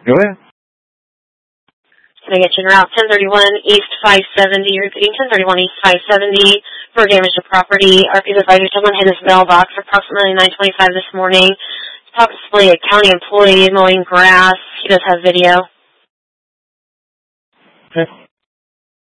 Go ahead. Can I get you in route 1031 East 570? You're repeating 1031 East 570 for damage to property. RP's advisor, someone hit his mailbox approximately 9:25 this morning. It's possibly a county employee mowing grass. He does have video. Okay.